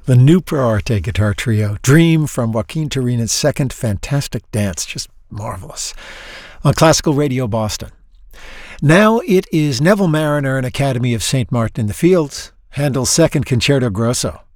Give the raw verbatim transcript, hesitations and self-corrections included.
the new Pro Arte guitar trio, Dream from Joaquin Turina's second Fantastic Dance, just marvelous, on Classical Radio Boston. Now it is Neville Marriner and Academy of Saint Martin in the Fields, Handel's second Concerto Grosso.